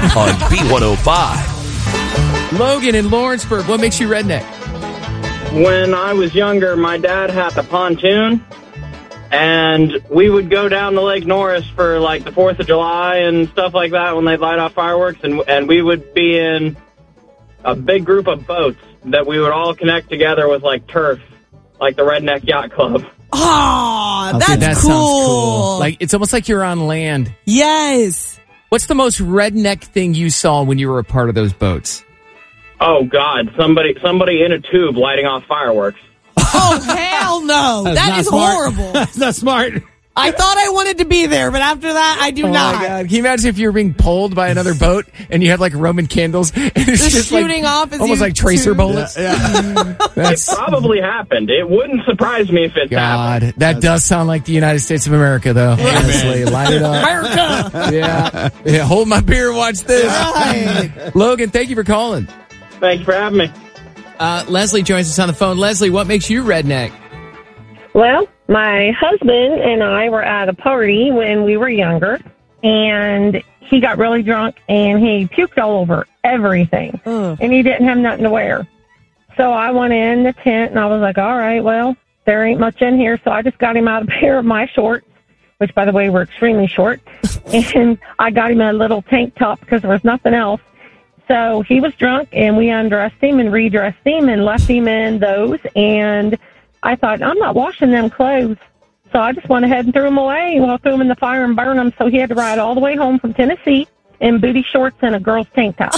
on B105. Logan in Lawrenceburg, what makes you redneck? When I was younger, my dad had a pontoon, and we would go down to Lake Norris for like the 4th of July and stuff like that when they light off fireworks, and we would be in a big group of boats that we would all connect together with like turf, like the Redneck Yacht Club. Oh, that's that cool. Sounds cool. Like it's almost like you're on land. Yes. What's the most redneck thing you saw when you were a part of those boats? Oh God, somebody in a tube lighting off fireworks. Oh, hell no. That is horrible. That's not smart. I thought I wanted to be there, but after that, I do not. Oh, my God. Can you imagine if you were being pulled by another boat and you had, like, Roman candles? And it's just shooting like, off as almost you like tracer bullets? Yeah. It probably happened. It wouldn't surprise me if it happened. That does sound like the United States of America, though. Honestly, light it up. America! Yeah, hold my beer, watch this. Right. Logan, thank you for calling. Thanks for having me. Leslie joins us on the phone. Leslie, what makes you redneck? Well, my husband and I were at a party when we were younger, and he got really drunk, and he puked all over everything, and he didn't have nothing to wear. So I went in the tent, and I was like, all right, well, there ain't much in here, so I just got him out a pair of my shorts, which, by the way, were extremely short, and I got him a little tank top because there was nothing else. So he was drunk, and we undressed him and redressed him and left him in those, and I thought, I'm not washing them clothes. So I just went ahead and threw them away. Well, threw them in the fire and burned them. So he had to ride all the way home from Tennessee in booty shorts and a girl's tank top.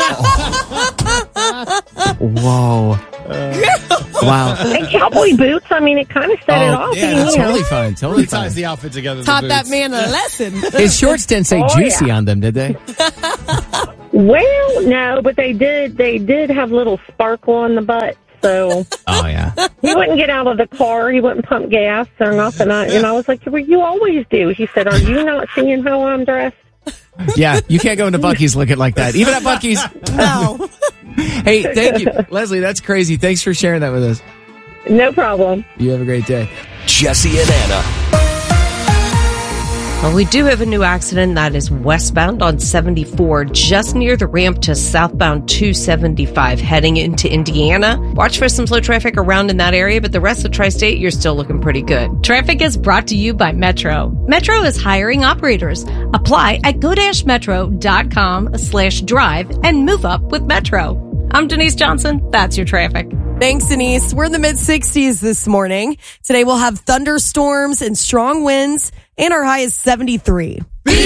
Whoa. Wow. And cowboy boots, I mean, it kind of set it off. Yeah, that's totally fine. Totally fine. Ties the outfit together. Taught that man a lesson. His shorts didn't say juicy on them, did they? Well, no, but they did have a little sparkle on the butt. So oh yeah, he wouldn't get out of the car. He wouldn't pump gas or nothing. And I was like, well, you always do. He said, are you not seeing how I'm dressed? Yeah, you can't go into Buc-ee's looking like that. Even at Buc-ee's. No. Hey, thank you. Leslie, that's crazy. Thanks for sharing that with us. No problem. You have a great day. Jesse and Anna. Well, we do have a new accident that is westbound on 74, just near the ramp to southbound 275, heading into Indiana. Watch for some slow traffic around in that area, but the rest of Tri-State, you're still looking pretty good. Traffic is brought to you by Metro. Metro is hiring operators. Apply at go-metro.com/drive and move up with Metro. I'm Denise Johnson. That's your traffic. Thanks, Denise. We're in the mid-60s this morning. Today we'll have thunderstorms and strong winds, and our high is 73.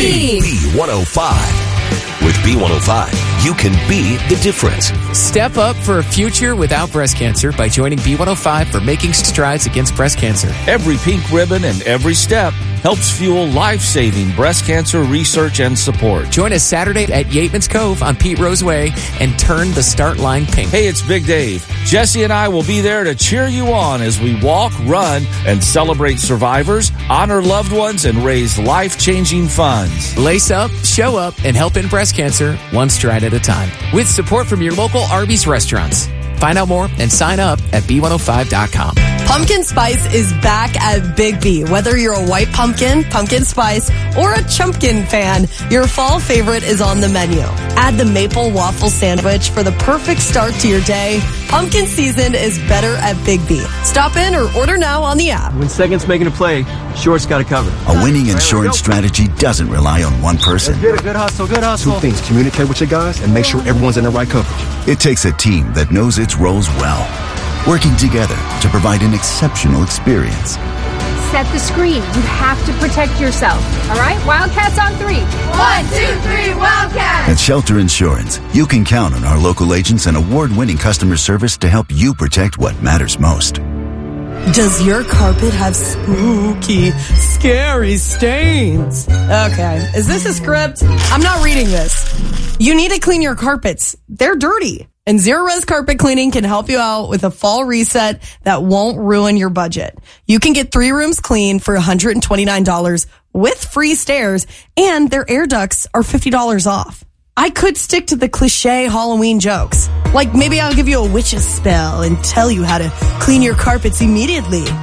B105. With B105, you can be the difference. Step up for a future without breast cancer by joining B105 for making strides against breast cancer. Every pink ribbon and every step helps fuel life-saving breast cancer research and support. Join us Saturday at Yateman's Cove on Pete Rose Way and turn the start line pink. Hey, it's Big Dave. Jesse and I will be there to cheer you on as we walk, run, and celebrate survivors, honor loved ones, and raise life-changing funds. Lace up, show up, and help in breast cancer one stride at a time. With support from your local Arby's restaurants. Find out more and sign up at B105.com. Pumpkin spice is back at Big B. Whether you're a white pumpkin, pumpkin spice, or a chumpkin fan, your fall favorite is on the menu. Add the maple waffle sandwich for the perfect start to your day. Pumpkin season is better at Big B. Stop in or order now on the app. When second's making a play, short's got it covered. A winning insurance strategy doesn't rely on one person. Good hustle, good hustle. Two things: communicate with your guys and make sure everyone's in the right coverage. It takes a team that knows its roles well, working together to provide an exceptional experience. Set the screen. You have to protect yourself. All right? Wildcats on 3. 1, 2, 3, Wildcats! At Shelter Insurance, you can count on our local agents and award-winning customer service to help you protect what matters most. Does your carpet have spooky, scary stains? Okay, is this a script? I'm not reading this. You need to clean your carpets. They're dirty. And Zero Res Carpet Cleaning can help you out with a fall reset that won't ruin your budget. You can get 3 rooms clean for $129 with free stairs, and their air ducts are $50 off. I could stick to the cliche Halloween jokes. Like maybe I'll give you a witch's spell and tell you how to clean your carpets immediately.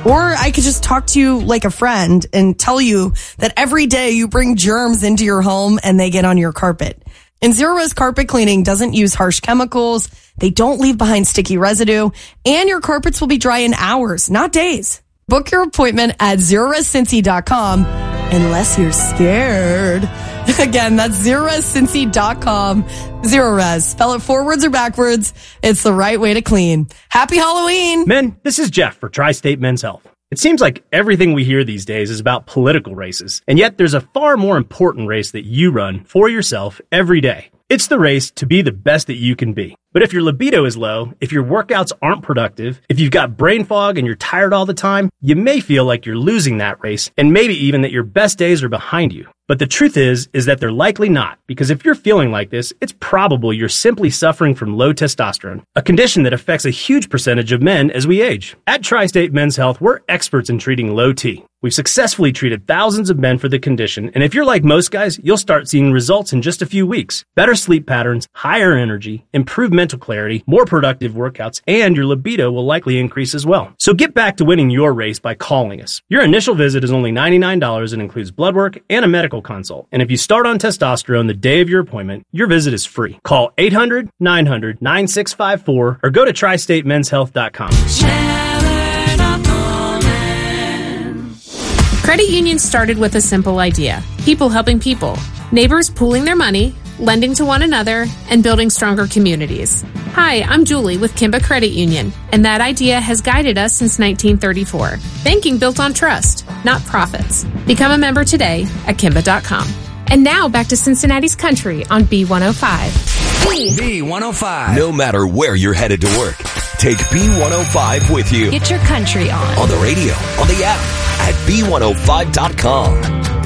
Or I could just talk to you like a friend and tell you that every day you bring germs into your home and they get on your carpet. And Zero Res Carpet Cleaning doesn't use harsh chemicals. They don't leave behind sticky residue. And your carpets will be dry in hours, not days. Book your appointment at ZeroResCincy.com unless you're scared. Again, that's ZeroResCincy.com. Zero Res. Spell it forwards or backwards. It's the right way to clean. Happy Halloween. Men, this is Jeff for Tri-State Men's Health. It seems like everything we hear these days is about political races, and yet there's a far more important race that you run for yourself every day. It's the race to be the best that you can be. But if your libido is low, if your workouts aren't productive, if you've got brain fog and you're tired all the time, you may feel like you're losing that race, and maybe even that your best days are behind you. But the truth is that they're likely not, because if you're feeling like this, it's probable you're simply suffering from low testosterone, a condition that affects a huge percentage of men as we age. At Tri-State Men's Health, we're experts in treating low T. We've successfully treated thousands of men for the condition, and if you're like most guys, you'll start seeing results in just a few weeks. Better sleep patterns, higher energy, improved mental clarity, more productive workouts, and your libido will likely increase as well. So get back to winning your race by calling us. Your initial visit is only $99 and includes blood work and a medical consult. And if you start on testosterone the day of your appointment, your visit is free. Call 800-900-9654 or go to tristatemenshealth.com. Credit unions started with a simple idea: people helping people, neighbors pooling their money, lending to one another, and building stronger communities. Hi, I'm Julie with Kimba Credit Union, and that idea has guided us since 1934. Banking built on trust, not profits. Become a member today at Kimba.com. And now back to Cincinnati's Country on B105. B105. No matter where you're headed to work, take B105 with you. Get your country on. On the radio, on the app, at B105.com.